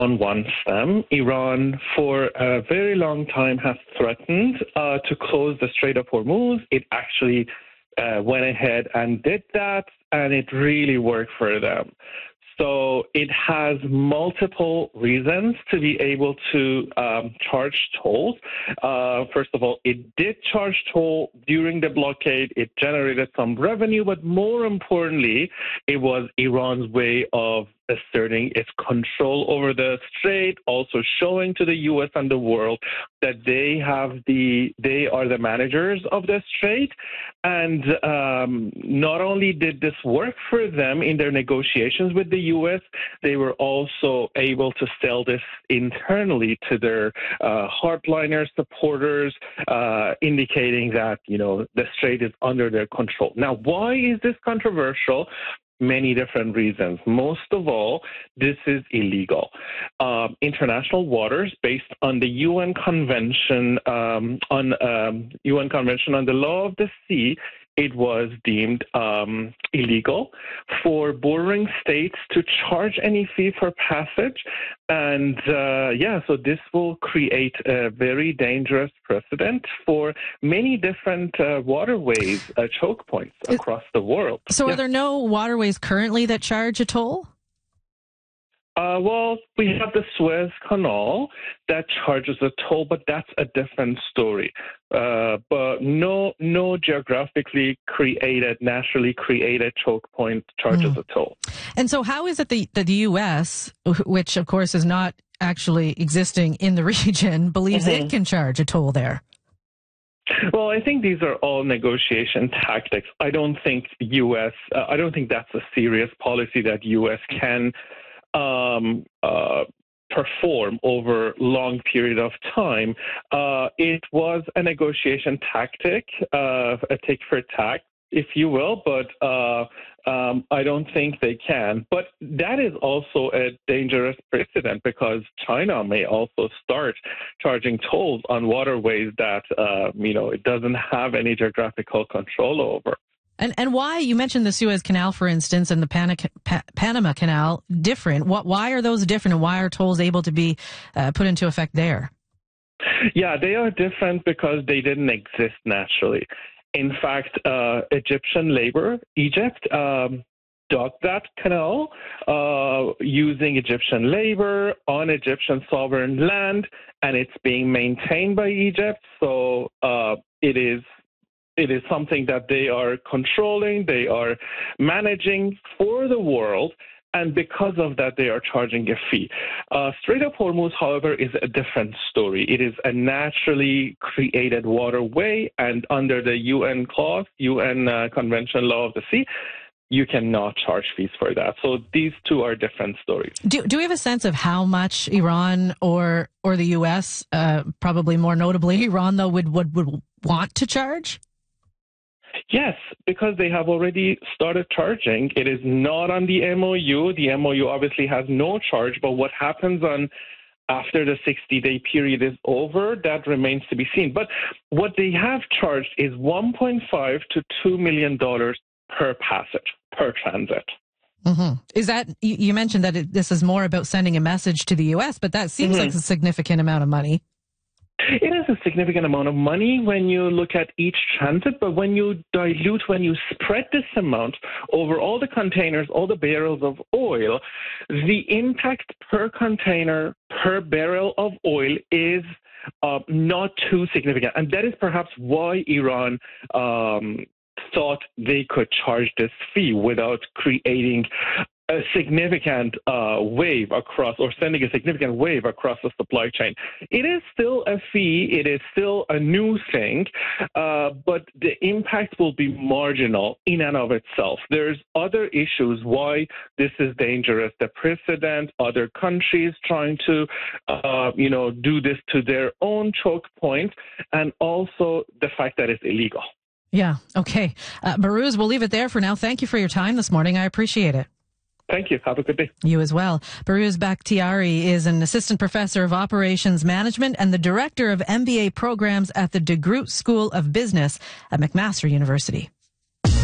wants them. Iran, for a very long time, has threatened to close the Strait of Hormuz. It actually went ahead and did that, and it really worked for them. So it has multiple reasons to be able to charge tolls. First of all, it did charge toll during the blockade. It generated some revenue, but more importantly, it was Iran's way of asserting its control over the strait, also showing to the U.S. and the world that they are the managers of the strait. And not only did this work for them in their negotiations with the U.S., they were also able to sell this internally to their hardliner supporters, indicating that, the strait is under their control. Now, why is this controversial? Many different reasons. Most of all, this is illegal. International waters, based on the UN Convention on the Law of the Sea, it was deemed illegal for bordering states to charge any fee for passage. And so this will create a very dangerous precedent for many different waterways, choke points across the world. So are there no waterways currently that charge a toll? Well, we have the Suez Canal that charges a toll, but that's a different story. But no geographically naturally created choke point charges a toll. And so how is it that the U.S., which of course is not actually existing in the region, believes it can charge a toll there? Well, I think these are all negotiation tactics. I don't think that's a serious policy that U.S. can perform over long period of time. It was a negotiation tactic, a tick for tack, if you will, but I don't think they can. But that is also a dangerous precedent because China may also start charging tolls on waterways that, it doesn't have any geographical control over. And why, you mentioned the Suez Canal, for instance, and the Panama Canal, different. Why are those different, and why are tolls able to be put into effect there? Yeah, they are different because they didn't exist naturally. In fact, Egyptian labor, Egypt, dug that canal using Egyptian labor on Egyptian sovereign land, and it's being maintained by Egypt. So it is something that they are controlling, they are managing for the world, and because of that, they are charging a fee. Strait of Hormuz, however, is a different story. It is a naturally created waterway, and under the UN Convention Law of the Sea, you cannot charge fees for that. So these two are different stories. Do we have a sense of how much Iran or the U.S., probably more notably Iran, though, would want to charge? Yes, because they have already started charging. It is not on the MOU. The MOU obviously has no charge, but what happens after the 60-day period is over, that remains to be seen. But what they have charged is $1.5 to $2 million per passage, per transit. Mm-hmm. Is that, you mentioned that this is more about sending a message to the U.S., but that seems like a significant amount of money. It is a significant amount of money when you look at each transit, but when you spread this amount over all the containers, all the barrels of oil, the impact per container, per barrel of oil is not too significant. And that is perhaps why Iran thought they could charge this fee without creating a significant wave across, or sending a significant wave across the supply chain. It is still a fee. It is still a new thing, but the impact will be marginal in and of itself. There's other issues why this is dangerous. The precedent, other countries trying to, do this to their own choke points, and also the fact that it's illegal. Yeah. Okay. Behrouz, we'll leave it there for now. Thank you for your time this morning. I appreciate it. Thank you. Have a good day. You as well. Behrouz Bakhtiari is an assistant professor of operations management and the director of MBA programs at the DeGroote School of Business at McMaster University.